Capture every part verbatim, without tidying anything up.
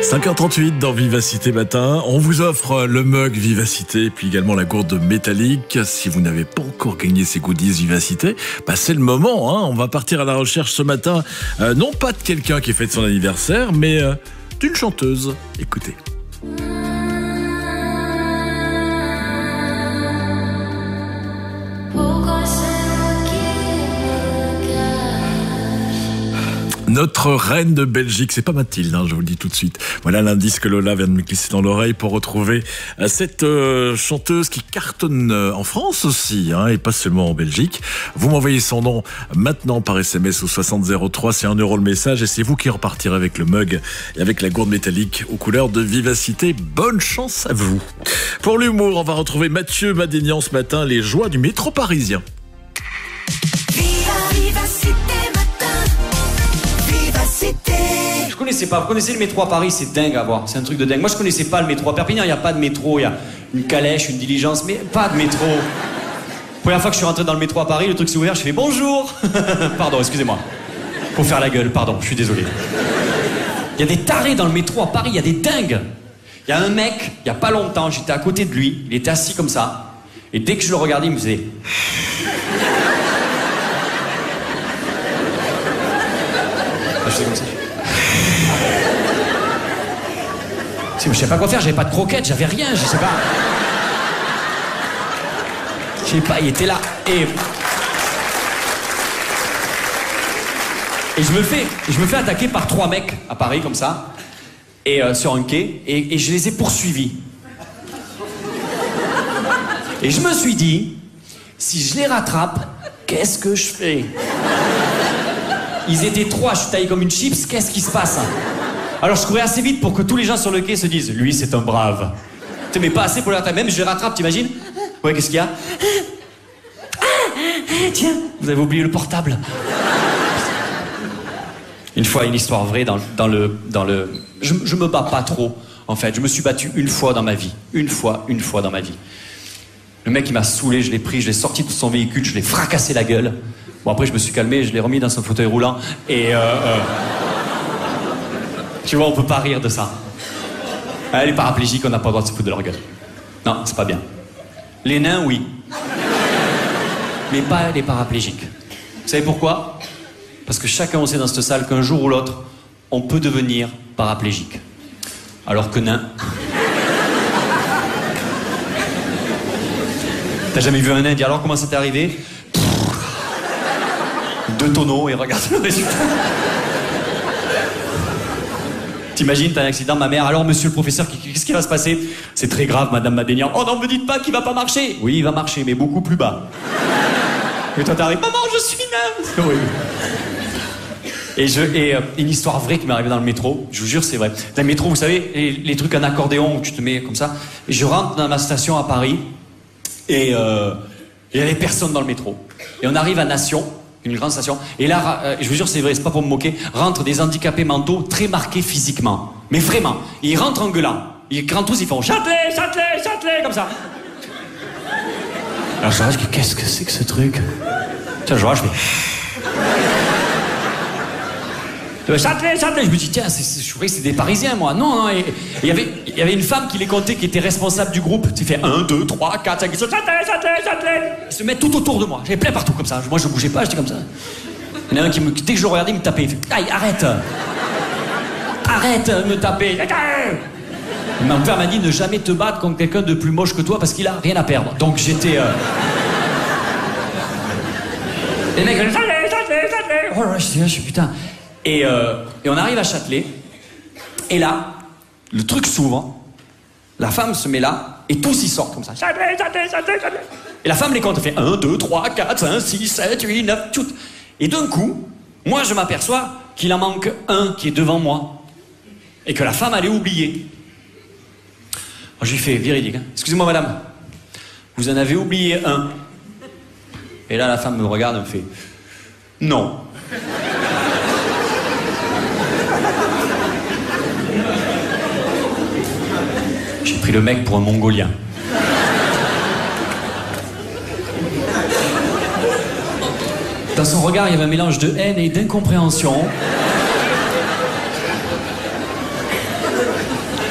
cinq heures trente-huit dans Vivacité Matin. On vous offre le mug Vivacité, puis également la gourde métallique. Si vous n'avez pas encore gagné ces goodies Vivacité, bah c'est le moment. Hein. On va partir à la recherche ce matin, euh, non pas de quelqu'un qui fête son anniversaire, mais euh, d'une chanteuse. Écoutez. Notre reine de Belgique, c'est pas Mathilde, hein, je vous le dis tout de suite. Voilà l'indice que Lola vient de me glisser dans l'oreille pour retrouver cette euh, chanteuse qui cartonne en France aussi, hein, et pas seulement en Belgique. Vous m'envoyez son nom maintenant par S M S au soixante zéro trois, c'est un euro le message, et c'est vous qui repartirez avec le mug et avec la gourde métallique aux couleurs de Vivacité. Bonne chance à vous. Pour l'humour, on va retrouver Mathieu Madénian ce matin, les joies du métro parisien. Je connaissais pas, vous connaissez le métro à Paris, c'est dingue à voir, c'est un truc de dingue. Moi je connaissais pas le métro à Perpignan, il n'y a pas de métro, il y a une calèche, une diligence, mais pas de métro. Première fois que je suis rentré dans le métro à Paris, le truc s'est ouvert, je fais bonjour. Pardon, excusez-moi. Faut faire la gueule, pardon, je suis désolé. Il y a des tarés dans le métro à Paris, il y a des dingues. Il y a un mec, il y a pas longtemps, j'étais à côté de lui, il était assis comme ça, et dès que je le regardais, il me faisait... Je faisais comme ça. Je sais pas quoi faire, j'avais pas de croquettes, j'avais rien, je sais pas. Je sais pas, il était là et. Et je me fais, je me fais attaquer par trois mecs à Paris comme ça, et euh, sur un quai, et, et je les ai poursuivis. Et je me suis dit, si je les rattrape, qu'est-ce que je fais? Ils étaient trois, je suis taillé comme une chips, qu'est-ce qui se passe? Alors je courais assez vite pour que tous les gens sur le quai se disent, lui c'est un brave. Tu mais pas assez pour le rattraper, même je les rattrape, t'imagines? Ouais, qu'est-ce qu'il y a? Tiens, vous avez oublié le portable. Une fois, une histoire vraie dans, dans le... Dans le... Je, je me bats pas trop, en fait. Je me suis battu une fois dans ma vie. Une fois, une fois dans ma vie. Le mec, il m'a saoulé, je l'ai pris, je l'ai sorti de son véhicule, je l'ai fracassé la gueule. Bon, après, je me suis calmé, je l'ai remis dans son fauteuil roulant, et... Euh, euh... Tu vois, on peut pas rire de ça. Ah, les paraplégiques, on n'a pas le droit de se foutre de leur gueule. Non, c'est pas bien. Les nains, oui. Mais pas les paraplégiques. Vous savez pourquoi? Parce que chacun, on sait dans cette salle qu'un jour ou l'autre, on peut devenir paraplégique. Alors que nain... T'as jamais vu un nain dire alors comment ça t'est arrivé? Deux tonneaux et regarde le résultat. T'imagines, t'as un accident, ma mère, alors monsieur le professeur, qu'est-ce qui va se passer? C'est très grave, madame Madénian. Oh non, me dites pas qu'il va pas marcher. Oui, il va marcher, mais beaucoup plus bas. Et toi t'arrives, maman, je suis nain. Oui. Et, je, et euh, une histoire vraie qui m'est arrivée dans le métro, je vous jure, c'est vrai. Dans le métro, vous savez, les, les trucs en accordéon où tu te mets comme ça. Et je rentre dans ma station à Paris, et euh, il y avait personne dans le métro. Et on arrive à Nation, une grande station, et là, euh, je vous jure, c'est vrai, c'est pas pour me moquer, rentrent des handicapés mentaux très marqués physiquement. Mais vraiment, ils rentrent en gueulant. Ils rentrent tous, ils font Châtelet, Châtelet, Châtelet, comme ça. Alors je regarde, qu'est-ce que c'est que ce truc? Tiens, je vois, je fais... Châtelet, Châtelet. Je me dis, tiens, c'est, c'est, je croyais que c'était des Parisiens, moi. Non, non. Et il y avait, il y avait une femme qui les comptait, qui était responsable du groupe. Tu fais un, deux, trois, quatre, cinq, six, Châtelet, Châtelet, Châtelet. Ils se mettent tout autour de moi. J'avais plein partout comme ça. Moi, je bougeais pas, j'étais comme ça. Il y en a un qui me, dès que je le regardais, il me tapait. Il fait, aïe, arrête. Arrête de me taper. Mon père m'a dit, ne jamais te battre contre quelqu'un de plus moche que toi parce qu'il a rien à perdre. Donc j'étais. Euh... Les mecs, Châtelet, Châtelet, Châtelet. Oh là là, je suis là, je suis putain. Et, euh, et on arrive à Châtelet, et là, le truc s'ouvre, la femme se met là, et tous y sortent comme ça. Châtelet, Châtelet, Châtelet, Châtelet. Et la femme les compte, elle fait un, deux, trois, quatre, cinq, six, sept, huit, neuf, tout. Et d'un coup, moi je m'aperçois qu'il en manque un qui est devant moi, et que la femme allait oublier. Alors, je lui fais, véridique, hein. Excusez-moi madame, vous en avez oublié un. Et là la femme me regarde et me fait, non. J'ai pris le mec pour un Mongolien. Dans son regard, il y avait un mélange de haine et d'incompréhension.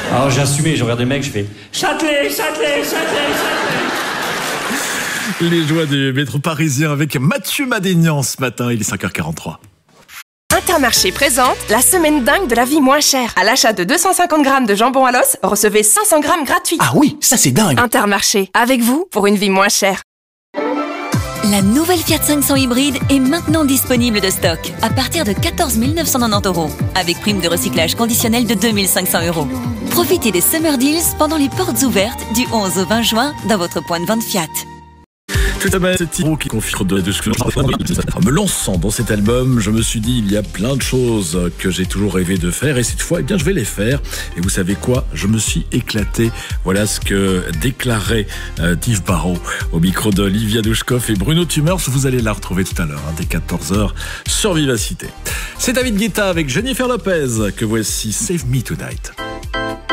Alors j'ai assumé, j'ai regardé le mec, je fais Châtelet, Châtelet, Châtelet, Châtelet. Les joies du métro parisien avec Mathieu Madénian ce matin, il est cinq heures quarante-trois. Intermarché présente la semaine dingue de la vie moins chère. À l'achat de deux cent cinquante grammes de jambon à l'os, recevez cinq cents grammes gratuits. Ah oui, ça c'est dingue. Intermarché, avec vous pour une vie moins chère. La nouvelle Fiat cinq cents hybride est maintenant disponible de stock à partir de quatorze mille neuf cent quatre-vingt-dix euros avec prime de recyclage conditionnelle de deux mille cinq cents euros. Profitez des Summer Deals pendant les portes ouvertes du onze au vingt juin dans votre point de vente Fiat. Tout à fait, cet héros qui confie de de En me lançant dans cet album, je me suis dit il y a plein de choses que j'ai toujours rêvé de faire et cette fois, eh bien, je vais les faire. Et vous savez quoi? Je me suis éclaté. Voilà ce que déclarait euh, Yves Barrault au micro d'Olivia Douchkov et Bruno Tumers. Vous allez la retrouver tout à l'heure, hein, dès quatorze heures sur Vivacité. C'est David Guetta avec Jennifer Lopez que voici Save Me Tonight.